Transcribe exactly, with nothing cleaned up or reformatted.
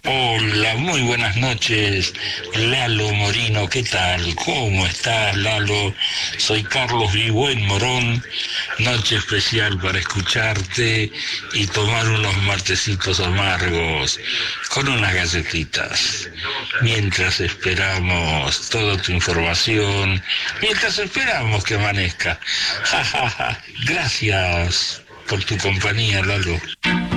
Hola, muy buenas noches, Lalo Morino, ¿qué tal? ¿Cómo estás, Lalo? Soy Carlos Vivuen Morón, noche especial para escucharte y tomar unos matecitos amargos con unas galletitas, mientras esperamos toda tu información, mientras esperamos que amanezca. Ja, ja, ja. Gracias por tu compañía, Lalo.